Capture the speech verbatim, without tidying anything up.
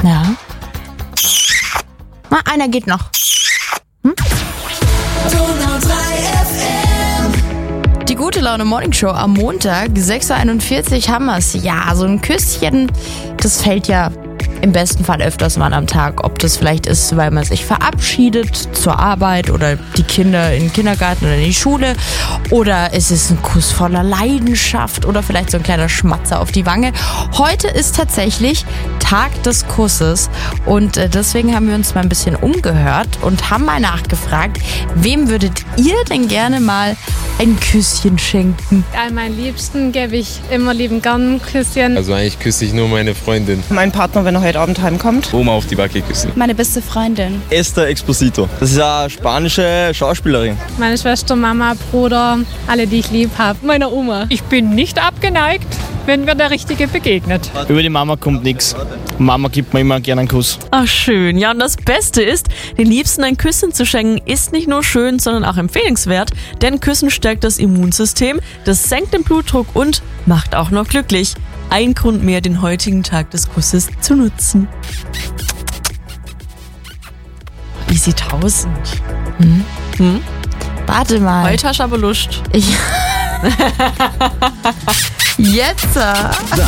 Ja. Na, einer geht noch. Hm? Die gute Laune Morning Show am Montag, sechs Uhr einundvierzig haben wir es. Ja, so ein Küsschen, das fällt ja im besten Fall öfters mal am Tag. Ob das vielleicht ist, weil man sich verabschiedet zur Arbeit oder die Kinder in den Kindergarten oder in die Schule. Oder es ist ein Kuss voller Leidenschaft oder vielleicht so ein kleiner Schmatzer auf die Wange. Heute ist tatsächlich Tag des Kusses und deswegen haben wir uns mal ein bisschen umgehört und haben mal nachgefragt, wem würdet ihr denn gerne mal ein Küsschen schenken? All meinen Liebsten gebe ich immer lieben gern ein Küsschen. Also eigentlich küsse ich nur meine Freundin. Mein Partner, wenn er heute Abend heimkommt. Oma auf die Backe küssen. Meine beste Freundin. Esther Exposito. Das ist eine spanische Schauspielerin. Meine Schwester, Mama, Bruder, alle, die ich lieb habe. Meine Oma. Ich bin nicht abgeneigt, wenn mir der Richtige begegnet. Über die Mama kommt nichts. Mama gibt mir immer gerne einen Kuss. Ach schön. Ja, und das Beste ist, den Liebsten ein Küsschen zu schenken, ist nicht nur schön, sondern auch empfehlenswert. Denn Küssen stärkt das Immunsystem, das senkt den Blutdruck und macht auch noch glücklich. Ein Grund mehr, den heutigen Tag des Kusses zu nutzen. Easy tausend. Hm? Hm? Warte mal. Heute hast du aber Lust. Ich Jetzt.